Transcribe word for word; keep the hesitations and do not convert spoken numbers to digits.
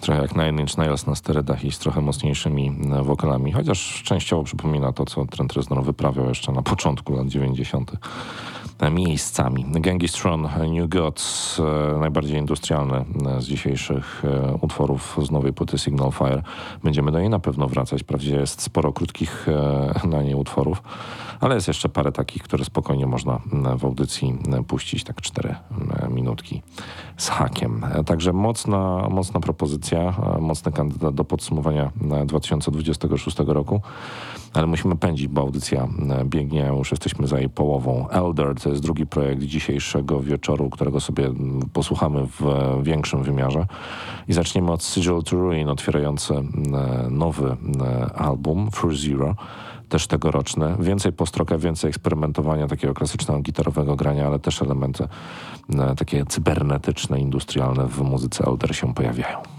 trochę jak Nine Inch Nails na sterydach i z trochę mocniejszymi wokalami, chociaż częściowo przypomina to, co Trent Reznor wyprawiał jeszcze na początku lat dziewięćdziesiątych miejscami. Genghis Tron, New Gods, najbardziej industrialny z dzisiejszych utworów z nowej płyty Signal Fire. Będziemy do niej na pewno wracać. Wprawdzie jest sporo krótkich na niej utworów, ale jest jeszcze parę takich, które spokojnie można w audycji puścić, tak cztery minutki z hakiem. Także mocna, mocna propozycja, mocny kandydat do podsumowania dwa tysiące dwudziestego szóstego roku, ale musimy pędzić, bo audycja biegnie, już jesteśmy za jej połową. Elder to jest drugi projekt dzisiejszego wieczoru, którego sobie posłuchamy w większym wymiarze i zaczniemy od Sigil to Ruin, otwierający nowy album Through Zero, też tegoroczny. Więcej postroka, więcej eksperymentowania takiego klasycznego gitarowego grania, ale też elementy takie cybernetyczne, industrialne w muzyce Elder się pojawiają.